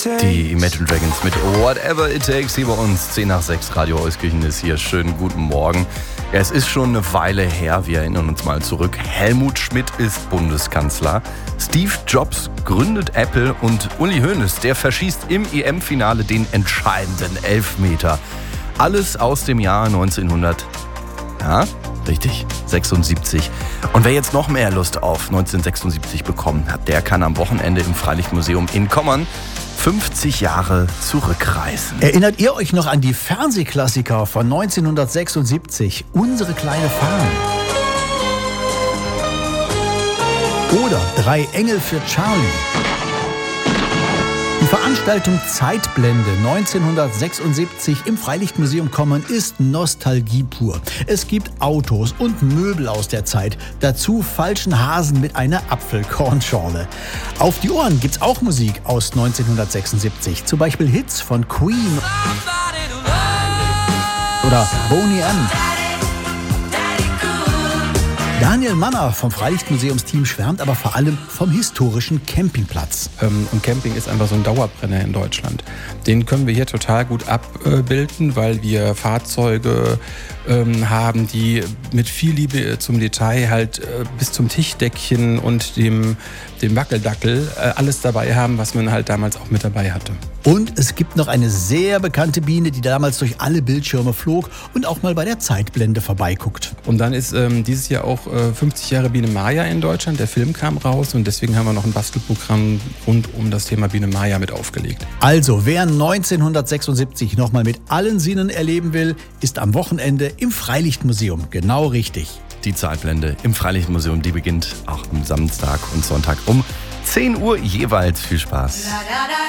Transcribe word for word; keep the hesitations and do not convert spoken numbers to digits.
Die Imagine Dragons mit Whatever It Takes hier bei uns. zehn nach sechs, Radio Euskirchen ist hier. Schönen guten Morgen. Ja, es ist schon eine Weile her, wir erinnern uns mal zurück. Helmut Schmidt ist Bundeskanzler. Steve Jobs gründet Apple und Uli Hoeneß, der verschießt im E M-Finale den entscheidenden Elfmeter. Alles aus dem Jahr neunzehnhundert. Ja, richtig, sechsundsiebzig. Und wer jetzt noch mehr Lust auf neunzehnhundertsechsundsiebzig bekommen hat, der kann am Wochenende im Freilichtmuseum in Kommern fünfzig Jahre zurückreisen. Erinnert ihr euch noch an die Fernsehklassiker von neunzehnhundertsechsundsiebzig? Unsere kleine Farm. Oder Drei Engel für Charlie. Die Veranstaltung Zeitblende neunzehnhundertsechsundsiebzig im Freilichtmuseum Kommern ist Nostalgie pur. Es gibt Autos und Möbel aus der Zeit. Dazu falschen Hasen mit einer Apfelkornschorle. Auf die Ohren gibt's auch Musik aus neunzehnhundertsechsundsiebzig. Zum Beispiel Hits von Queen oder Boney M. Daniel Manner vom Freilichtmuseumsteam schwärmt aber vor allem vom historischen Campingplatz. Ähm, und Camping ist einfach so ein Dauerbrenner in Deutschland. Den können wir hier total gut abbilden, weil wir Fahrzeuge ähm, haben, die mit viel Liebe zum Detail halt äh, bis zum Tischdeckchen und dem, dem Wackeldackel äh, alles dabei haben, was man halt damals auch mit dabei hatte. Und es gibt noch eine sehr bekannte Biene, die damals durch alle Bildschirme flog und auch mal bei der Zeitblende vorbeiguckt. Und dann ist ähm, dieses Jahr auch äh, fünfzig Jahre Biene Maya in Deutschland. Der Film kam raus und deswegen haben wir noch ein Bastelprogramm rund um das Thema Biene Maya mit aufgelegt. Also, wer neunzehnhundertsechsundsiebzig nochmal mit allen Sinnen erleben will, ist am Wochenende im Freilichtmuseum genau richtig. Die Zeitblende im Freilichtmuseum, die beginnt auch am Samstag und Sonntag um zehn Uhr jeweils. Viel Spaß.